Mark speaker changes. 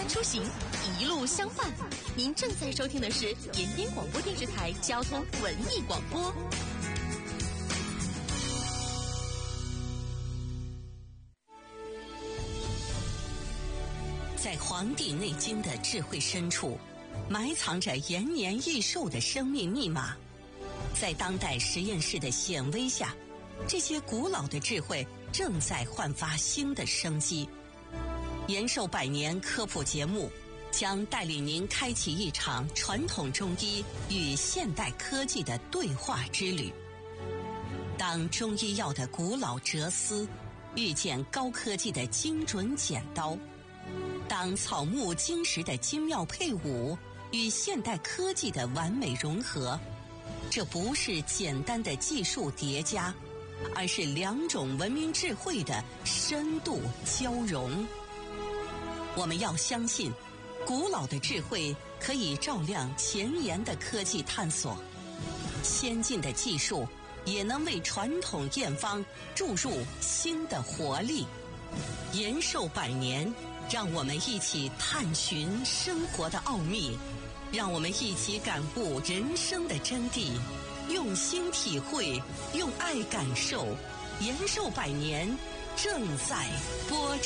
Speaker 1: 出行，一路相伴。您正在收听的是延边广播电视台交通文艺广播。在《黄帝内经》的智慧深处，埋藏着延年益寿的生命密码。在当代实验室的显微下，这些古老的智慧正在焕发新的生机。延寿百年科普节目将带领您开启一场传统中医与现代科技的对话之旅。当中医药的古老哲思遇见高科技的精准剪刀，当草木金石的精妙配伍与现代科技的完美融合，这不是简单的技术叠加，而是两种文明智慧的深度交融。我们要相信，古老的智慧可以照亮前沿的科技探索，先进的技术也能为传统验方注入新的活力。延寿百年，让我们一起探寻生活的奥秘，让我们一起感悟人生的真谛，用心体会，用爱感受。延寿百年正在播出。